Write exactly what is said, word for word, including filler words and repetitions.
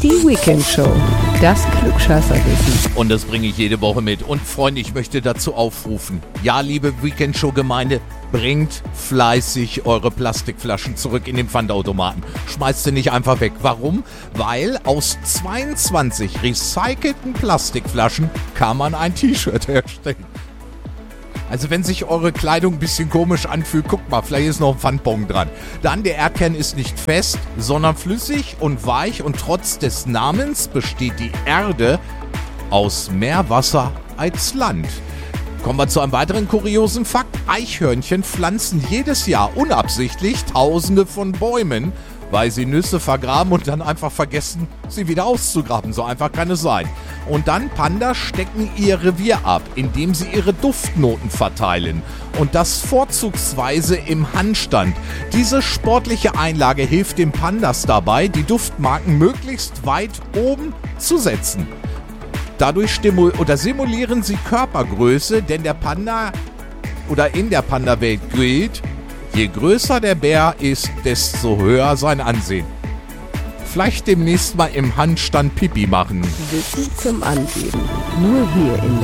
Die Weekend Show. Das Klugscheißerwissen. Und das bringe ich jede Woche mit. Und Freunde, ich möchte dazu aufrufen. Ja, liebe Weekend Show Gemeinde, bringt fleißig eure Plastikflaschen zurück in den Pfandautomaten. Schmeißt sie nicht einfach weg. Warum? Weil aus zweiundzwanzig recycelten Plastikflaschen kann man ein T-Shirt herstellen. Also wenn sich eure Kleidung ein bisschen komisch anfühlt, guckt mal, vielleicht ist noch ein Pfandbon dran. Dann, der Erdkern ist nicht fest, sondern flüssig und weich und trotz des Namens besteht die Erde aus mehr Wasser als Land. Kommen wir zu einem weiteren kuriosen Fakt. Eichhörnchen pflanzen jedes Jahr unabsichtlich Tausende von Bäumen, weil sie Nüsse vergraben und dann einfach vergessen, sie wieder auszugraben. So einfach kann es sein. Und dann Pandas stecken ihr Revier ab, indem sie ihre Duftnoten verteilen. Und das vorzugsweise im Handstand. Diese sportliche Einlage hilft den Pandas dabei, die Duftmarken möglichst weit oben zu setzen. Dadurch stimu- oder simulieren sie Körpergröße, denn der Panda oder in der Panda-Welt gilt, je größer der Bär ist, desto höher sein Ansehen. Vielleicht demnächst mal im Handstand Pipi machen. Wissen zum Angeben. Nur hier in